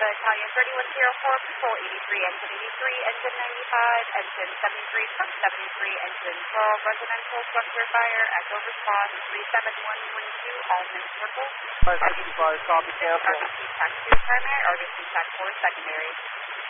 Italian 3104, Control 83, Engine 83, Engine 95, Engine 73, Truck 73, Engine 12, Residential Structure Fire, Echo Response 37112, Allman Circle. 565, copy, cancel. RBC Tac 2 primary, RBC Tac 4 secondary.